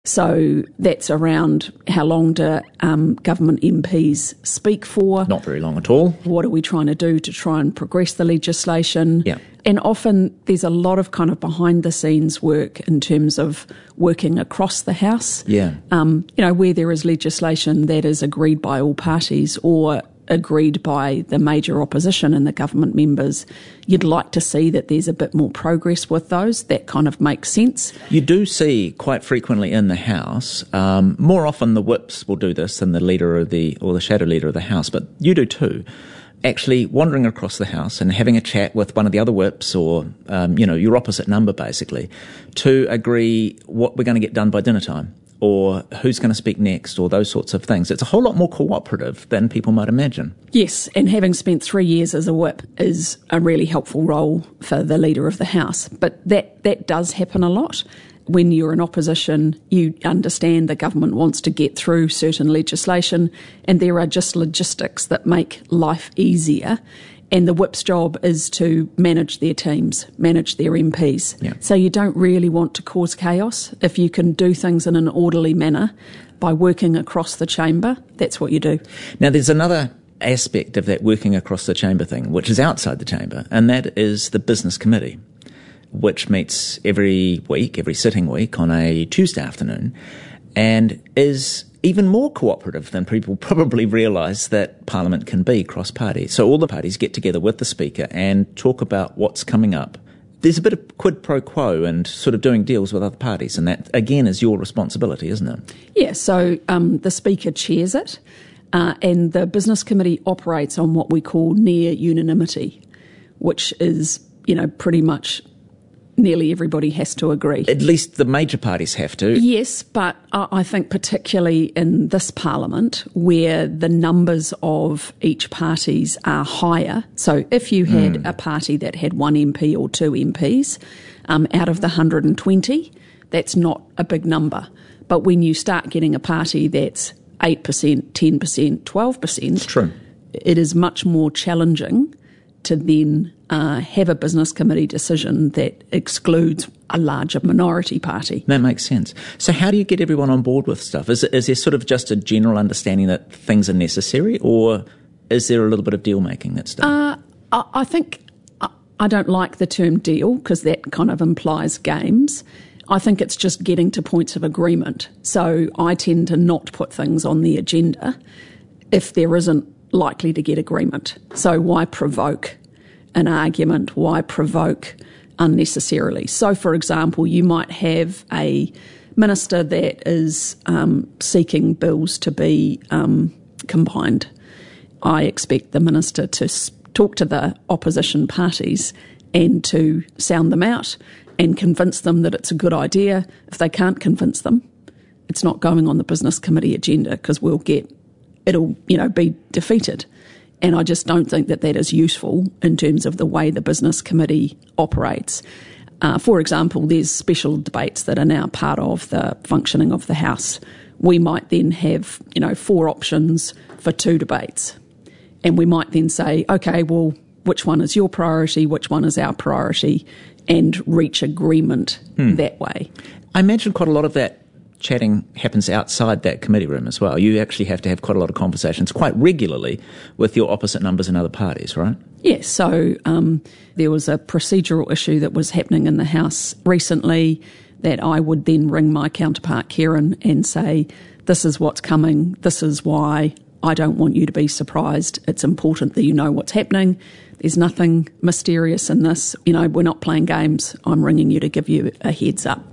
So that's around how long do government MPs speak for. Not very long at all. What are we trying to do to try and progress the legislation? Yeah. And often there's a lot of kind of behind the scenes work in terms of working across the House. Yeah. Where there is legislation that is agreed by all parties or agreed by the major opposition and the government members, you'd like to see that there's a bit more progress with those. That kind of makes sense. You do see quite frequently in the House, more often the whips will do this than the leader or the shadow leader of the House, but you do too, actually wandering across the House and having a chat with one of the other whips or, your opposite number basically, to agree what we're going to get done by dinner time, or who's going to speak next, or those sorts of things. It's a whole lot more cooperative than people might imagine. Yes, and having spent 3 years as a whip is a really helpful role for the leader of the House. But that does happen a lot. When you're in opposition, you understand the government wants to get through certain legislation, and there are just logistics that make life easier. And the whip's job is to manage their teams, manage their MPs. Yeah. So you don't really want to cause chaos. If you can do things in an orderly manner by working across the chamber, that's what you do. Now, there's another aspect of that working across the chamber thing, which is outside the chamber, and that is the business committee, which meets every sitting week on a Tuesday afternoon, and is even more cooperative than people probably realise that Parliament can be cross-party. So all the parties get together with the Speaker and talk about what's coming up. There's a bit of quid pro quo and sort of doing deals with other parties, and that, again, is your responsibility, isn't it? Yeah, so the Speaker chairs it, and the Business Committee operates on what we call near unanimity, which is, pretty much nearly everybody has to agree. At least the major parties have to. Yes, but I think particularly in this Parliament, where the numbers of each parties are higher. So if you had a party that had one MP or two MPs out of the 120, that's not a big number. But when you start getting a party that's 8%, 10%, 12%, it's true. It is much more challenging to then have a business committee decision that excludes a larger minority party. That makes sense. So how do you get everyone on board with stuff? Is there sort of just a general understanding that things are necessary, or is there a little bit of deal-making that's done? I think I don't like the term deal because that kind of implies games. I think it's just getting to points of agreement. So I tend to not put things on the agenda if there isn't likely to get agreement. So why provoke an argument? Why provoke unnecessarily? So, for example, you might have a minister that is seeking bills to be combined. I expect the minister to talk to the opposition parties and to sound them out and convince them that it's a good idea. If they can't convince them, it's not going on the business committee agenda because it'll be defeated. And I just don't think that is useful in terms of the way the business committee operates. For example, there's special debates that are now part of the functioning of the House. We might then have, 4 options for 2 debates. And we might then say, okay, well, which one is your priority? Which one is our priority? And reach agreement that way. I imagine quite a lot of that chatting happens outside that committee room as well. You actually have to have quite a lot of conversations quite regularly with your opposite numbers in other parties, right? Yes, so there was a procedural issue that was happening in the House recently that I would then ring my counterpart, Kieran, and say, this is what's coming, this is why, I don't want you to be surprised. It's important that you know what's happening. There's nothing mysterious in this. We're not playing games. I'm ringing you to give you a heads up.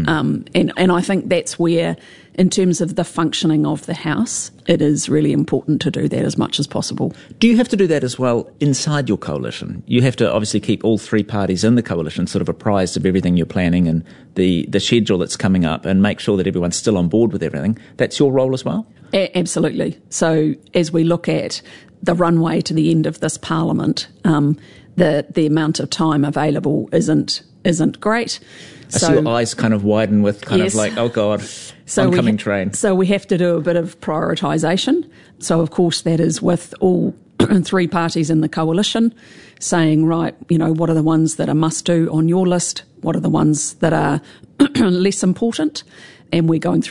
And I think that's where, in terms of the functioning of the House, it is really important to do that as much as possible. Do you have to do that as well inside your coalition? You have to obviously keep all 3 parties in the coalition sort of apprised of everything you're planning and the schedule that's coming up, and make sure that everyone's still on board with everything. That's your role as well? Absolutely. So as we look at the runway to the end of this Parliament, the amount of time available isn't great. I see your eyes kind of widen with kind of like, oh God, oncoming train. So we have to do a bit of prioritisation. So of course that is with all 3 parties in the coalition saying, right, what are the ones that are must do on your list? What are the ones that are less important? And we're going through